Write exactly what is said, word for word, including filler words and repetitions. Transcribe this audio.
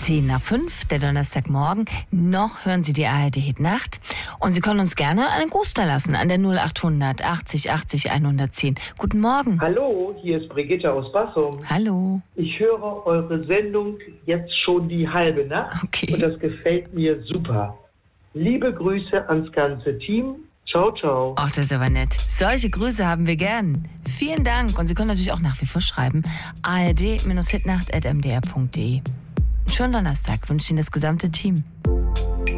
zehn nach fünf, der Donnerstagmorgen. Noch hören Sie die A R D Hit Nacht. Und Sie können uns gerne einen Gruß da lassen an der null acht hundert achtzig achtzig hundertzehn. Guten Morgen. Hallo, hier ist Brigitte aus Bassum. Hallo. Ich höre eure Sendung jetzt schon die halbe Nacht. Okay. Und das gefällt mir super. Liebe Grüße ans ganze Team. Ciao, ciao. Ach, das ist aber nett. Solche Grüße haben wir gern. Vielen Dank. Und Sie können natürlich auch nach wie vor schreiben. A R D Hitnacht at m d r punkt d e. Schönen Donnerstag wünscht Ihnen das gesamte Team.